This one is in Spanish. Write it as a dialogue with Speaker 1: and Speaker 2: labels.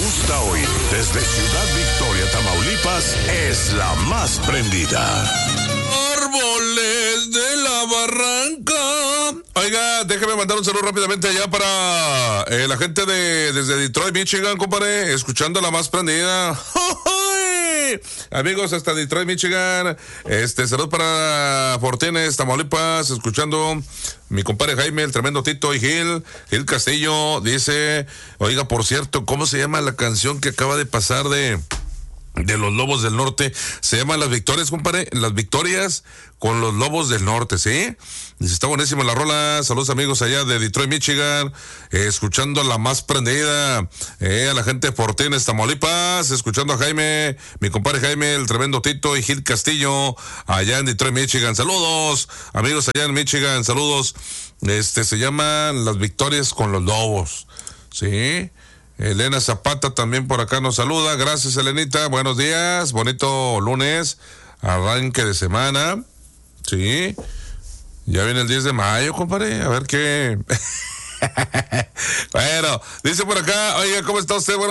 Speaker 1: gusta oír desde Ciudad Victoria, Tamaulipas, es la más prendida.
Speaker 2: Árboles de la Barranca. Oiga, déjeme mandar un saludo rápidamente allá para la gente desde Detroit, Michigan, compadre, escuchando la más prendida. Amigos hasta Detroit, Michigan, salud para Fortines, Tamaulipas, escuchando mi compadre Jaime, el tremendo Tito y Gil Castillo, dice, oiga, por cierto, ¿cómo se llama la canción que acaba de pasar de los Lobos del Norte? Se llama Las Victorias, compadre, Las Victorias con los Lobos del Norte, ¿sí? Dice, está buenísima la rola. Saludos amigos allá de Detroit, Michigan, escuchando la más prendida, a la gente de Fortines, Tamaulipas, escuchando a Jaime, mi compadre Jaime, el tremendo Tito y Gil Castillo, allá en Detroit, Michigan. Saludos, amigos allá en Michigan, saludos. Se llama Las Victorias con los Lobos, ¿sí? Elena Zapata también por acá nos saluda. Gracias, Elenita. Buenos días. Bonito lunes. Arranque de semana. Sí. Ya viene el 10 de mayo, compadre. A ver qué. Bueno, dice por acá, oiga, ¿cómo está usted? Bueno,